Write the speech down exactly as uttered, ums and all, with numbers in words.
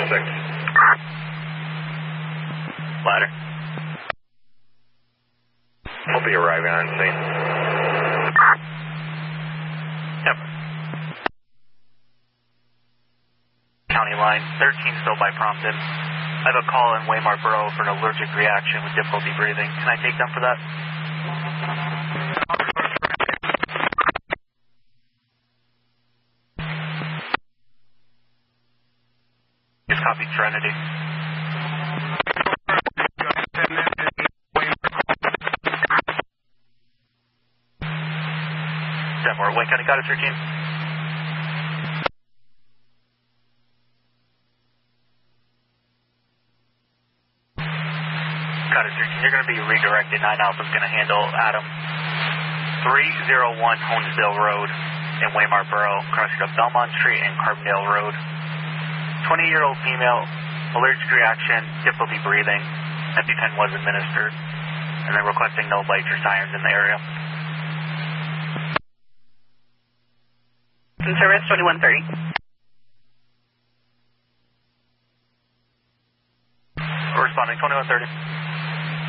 six. Ladder. We'll be arriving on scene. Yep. County line, thirteen still by Prompton. I have a call in Waymar Borough for an allergic reaction with difficulty breathing. Can I take them for that? Just copy Trinity. Denver, Wayne County, got it, thirteen. Got it, thirteen. You're going to be redirected. nine Alpha's going to handle Adam. three oh one Honesdale Road in Waymar Borough, crossing up Belmont Street and Carbondale Road. twenty-year-old female, allergic reaction, difficulty breathing. EpiPen was administered. And then requesting no lights or sirens in the area. Service twenty-one thirty. Responding twenty-one thirty.